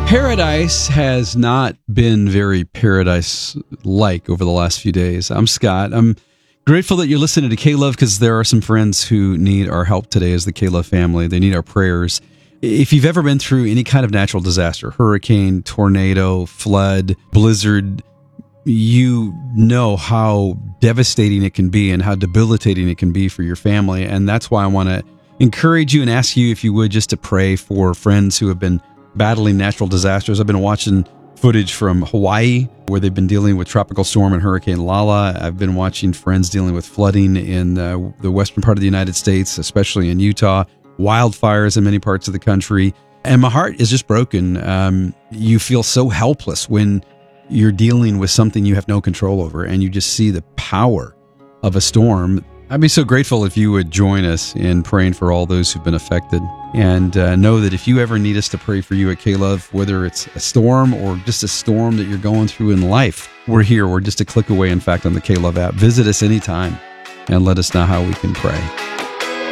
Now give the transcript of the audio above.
Paradise has not been very paradise-like over the last few days. I'm Scott. I'm grateful that you're listening to K-Love because there are some friends who need our help today as the K-Love family. They need our prayers. If you've ever been through any kind of natural disaster, hurricane, tornado, flood, blizzard, you know how devastating it can be and how debilitating it can be for your family. And that's why I want to encourage you and ask you, if you would, just to pray for friends who have been battling natural disasters. I've been watching footage from Hawaii where they've been dealing with Tropical Storm and Hurricane Lala. I've been watching friends dealing with flooding in the western part of the United States, especially in Utah, wildfires in many parts of the country. And my heart is just broken. You feel so helpless when you're dealing with something you have no control over and you just see the power of a storm. I'd be so grateful if you would join us in praying for all those who've been affected. And know that if you ever need us to pray for you at K-Love, whether it's a storm or just a storm that you're going through in life, we're here. We're just a click away, in fact, on the K-Love app. Visit us anytime and let us know how we can pray.